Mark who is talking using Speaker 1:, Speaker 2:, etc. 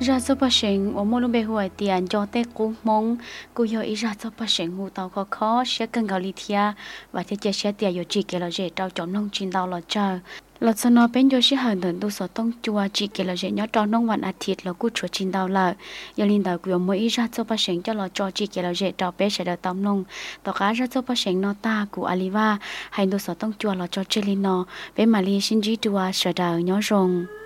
Speaker 1: ra cho bác sĩ ở mô lô bê huệ tiền cho tết cú mong cú yêu ý ra cho bác sĩ ngủ tàu khó khó sẽ cần gạo lì thia và thế chế sẽ tiền yêu chỉ kể là dễ trao chọn nông chín tàu là chờ lọt sau nó bên yêu sĩ hàng đợt tu sở tông chùa chỉ kể là dễ nhớ trao nôngวันอาทิตย์là cú chuột chín tàu là yêu linh tàu của mỗi ý ra cho bác sĩ cho là cho chỉ kể là dễ trao bé sẽ được tóm nông tàu cá ra cho bác sĩ nó ta của Aliva hay tu sở tông chùa là cho chơi linh nó bé mà li xin chỉ chùa sở đời nhớ rồng